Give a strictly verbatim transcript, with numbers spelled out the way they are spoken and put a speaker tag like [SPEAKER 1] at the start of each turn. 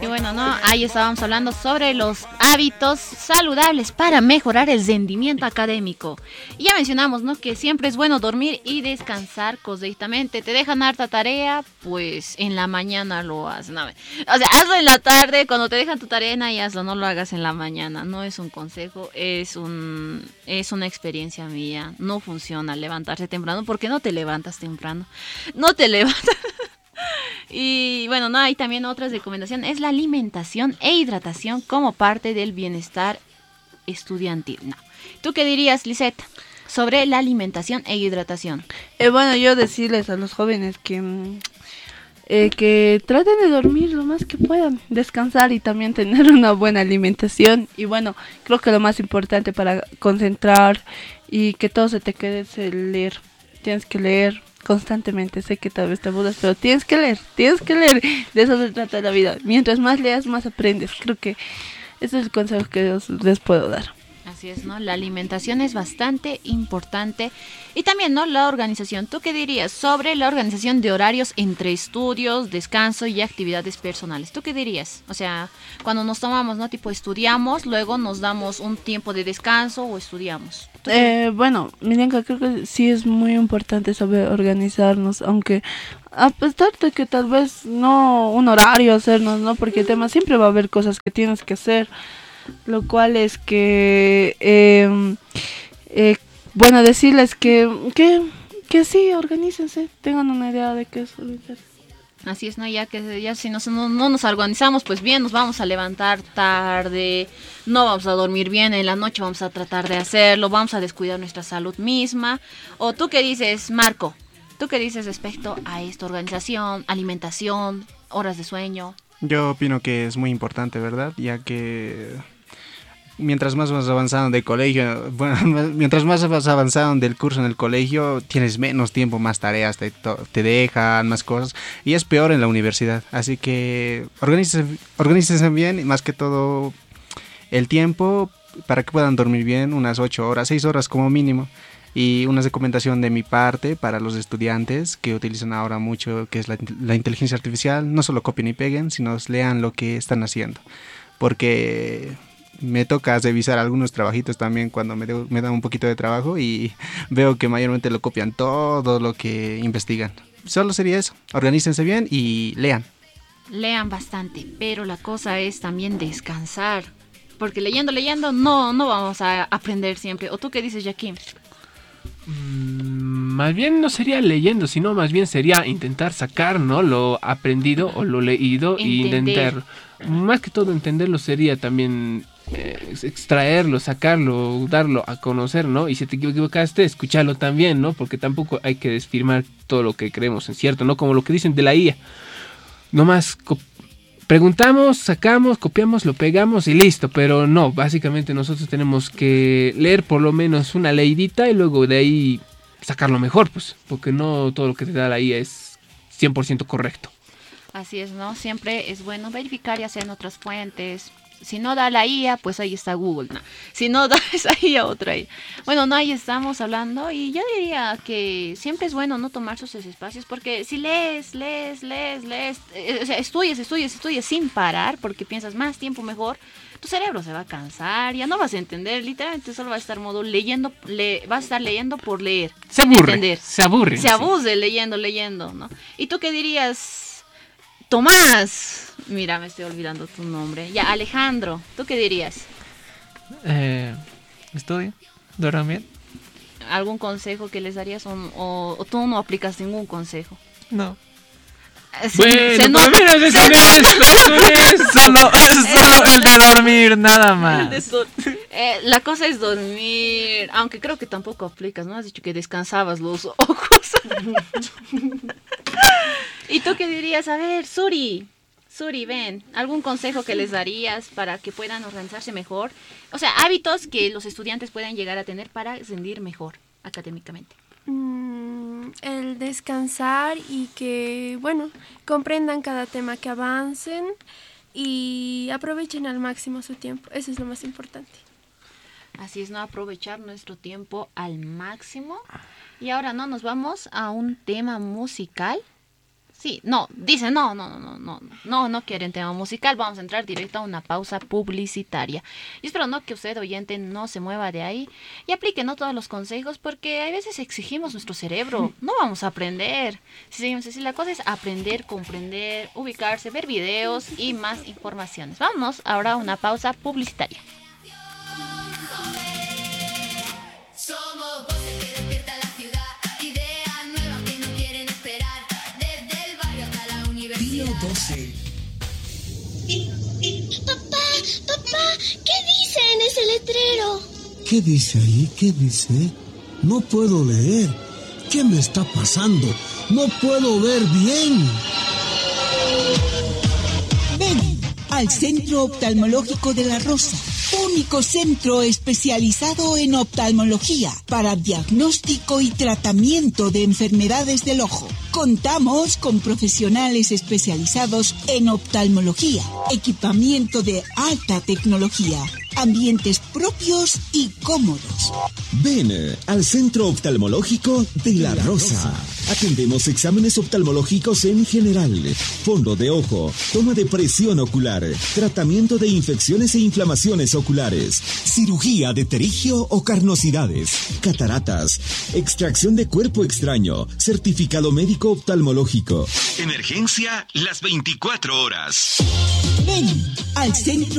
[SPEAKER 1] Y bueno, ¿no? Ahí estábamos hablando sobre los hábitos saludables para mejorar el rendimiento académico. Y ya mencionamos, ¿no? Que siempre es bueno dormir y descansar correctamente. Te dejan harta tarea, pues en la mañana lo haces. No, o sea, hazlo en la tarde, cuando te dejan tu tarea y hazlo, no lo hagas en la mañana. No es un consejo, es un es una experiencia mía. No funciona levantarse temprano porque no te levantas temprano. No te levantas. Y bueno, no hay también otras recomendaciones. Es la alimentación e hidratación como parte del bienestar estudiantil. No. ¿Tú qué dirías, Lisette, sobre la alimentación e hidratación?
[SPEAKER 2] Eh, bueno, yo decirles a los jóvenes que, eh, que traten de dormir lo más que puedan, descansar y también tener una buena alimentación. Y bueno, creo que lo más importante para concentrar y que todo se te quede es el leer. Tienes que leer constantemente. Sé que tal vez te aburras, pero tienes que leer, tienes que leer. De eso se trata la vida. Mientras más leas, más aprendes. Creo que ese es el consejo que os, les puedo dar.
[SPEAKER 1] Así es, ¿no? La alimentación es bastante importante. Y también, ¿no? La organización. ¿Tú qué dirías sobre la organización de horarios entre estudios, descanso y actividades personales? ¿Tú qué dirías? O sea, cuando nos tomamos, ¿no? Tipo, estudiamos, luego nos damos un tiempo de descanso o estudiamos.
[SPEAKER 2] Eh, bueno, Milenka, creo que sí es muy importante saber organizarnos, aunque a pesar de que tal vez no un horario hacernos, ¿no? Porque el tema siempre va a haber cosas que tienes que hacer, lo cual es que, eh, eh, bueno, decirles que, que, que sí, organícense, tengan una idea de qué es organizarse.
[SPEAKER 1] Así es, ¿no? Ya que ya si nos, no, no nos organizamos, pues bien, nos vamos a levantar tarde, no vamos a dormir bien, en la noche vamos a tratar de hacerlo, vamos a descuidar nuestra salud misma. O tú qué dices, Marco, ¿tú qué dices respecto a esta organización, alimentación, horas de sueño?
[SPEAKER 3] Yo opino que es muy importante, ¿verdad? Ya que mientras más vas avanzando del colegio, bueno, mientras más vas avanzando del curso en el colegio, tienes menos tiempo, más tareas, te, te dejan más cosas y es peor en la universidad. Así que organícense, organícense bien y más que todo el tiempo para que puedan dormir bien, unas ocho horas, seis horas como mínimo. Y una recomendación de mi parte para los estudiantes que utilizan ahora mucho, que es la, la inteligencia artificial, no solo copien y peguen, sino lean lo que están haciendo. Porque me toca revisar algunos trabajitos también cuando me, de, me dan un poquito de trabajo y veo que mayormente lo copian todo lo que investigan. Solo sería eso, organícense bien y lean.
[SPEAKER 1] Lean bastante, pero la cosa es también descansar. Porque leyendo, leyendo, no, no vamos a aprender siempre. ¿O tú qué dices, Joaquín?
[SPEAKER 4] Mm, más bien no sería leyendo, sino más bien sería intentar sacar, ¿no? Lo aprendido o lo leído e intentar, más que todo entenderlo sería también eh, extraerlo, sacarlo, darlo a conocer, ¿no? Y si te equivocaste, escucharlo también, ¿no? Porque tampoco hay que desfirmar todo lo que creemos en cierto, ¿no? Como lo que dicen de la I A. Nomás co- preguntamos, sacamos, copiamos, lo pegamos y listo, pero no, básicamente nosotros tenemos que leer por lo menos una leidita y luego de ahí sacarlo mejor, pues, porque no todo lo que te da la I A es cien por ciento correcto.
[SPEAKER 1] Así es, ¿no? Siempre es bueno verificar y hacer en otras fuentes. Si no da la I A, pues ahí está Google, ¿no? Si no da esa I A, otra I A. Bueno, no, ahí estamos hablando y yo diría que siempre es bueno no tomar sus espacios porque si lees, lees, lees, lees, eh, o sea, estudias, estudias, estudias sin parar porque piensas más tiempo mejor, tu cerebro se va a cansar, ya no vas a entender, literalmente solo va a estar modo leyendo, le, vas a estar leyendo por leer.
[SPEAKER 4] Se aburre, se aburre.
[SPEAKER 1] Se aburre sí. leyendo, leyendo, ¿no? ¿Y tú qué dirías? Tomás, mira, me estoy olvidando tu nombre. Ya, Alejandro, ¿tú qué dirías?
[SPEAKER 5] Eh, estudio, duerman bien.
[SPEAKER 1] ¿Algún consejo que les darías o, o, o tú no aplicas ningún consejo?
[SPEAKER 5] No.
[SPEAKER 4] Se, bueno, se no, mira, de
[SPEAKER 5] se solo, solo el de dormir, nada más.
[SPEAKER 1] Eh, la cosa es dormir, aunque creo que tampoco aplicas, ¿no? Has dicho que descansabas los ojos. ¿Y tú qué dirías? A ver, Suri, Suri, ven, ¿algún consejo que les darías para que puedan organizarse mejor? O sea, hábitos que los estudiantes puedan llegar a tener para rendir mejor académicamente.
[SPEAKER 6] Mm, el descansar y que, bueno, comprendan cada tema que avancen y aprovechen al máximo su tiempo. Eso es lo más importante.
[SPEAKER 1] Así es, ¿no? Aprovechar nuestro tiempo al máximo. Y ahora, ¿no? Nos vamos a un tema musical. Sí, no, dice no, no, no, no, no, no, no quieren tema musical, vamos a entrar directo a una pausa publicitaria. Y espero no que usted, oyente, no se mueva de ahí y aplique no todos los consejos, porque a veces exigimos nuestro cerebro, no vamos a aprender. Si seguimos así, la cosa es aprender, comprender, ubicarse, ver videos y más informaciones. Vamos ahora a una pausa publicitaria.
[SPEAKER 7] Somos voces que despiertan la ciudad, ideas nuevas que no quieren esperar, desde el barrio hasta la universidad.
[SPEAKER 8] Pío doce.
[SPEAKER 9] Papá, papá, ¿qué dice en ese letrero?
[SPEAKER 8] ¿Qué dice ahí? ¿Qué dice? No puedo leer. ¿Qué me está pasando? No puedo ver bien.
[SPEAKER 10] Ven al Centro Oftalmológico de La Rosa. Único centro especializado en oftalmología para diagnóstico y tratamiento de enfermedades del ojo. Contamos con profesionales especializados en oftalmología, equipamiento de alta tecnología, ambientes propios y cómodos.
[SPEAKER 11] Ven al Centro Oftalmológico de La Rosa. Atendemos exámenes oftalmológicos en general, fondo de ojo, toma de presión ocular, tratamiento de infecciones e inflamaciones oculares, cirugía de terigio o carnosidades, cataratas, extracción de cuerpo extraño, certificado médico oftalmológico.
[SPEAKER 12] Emergencia las veinticuatro horas.
[SPEAKER 10] Ven al Centro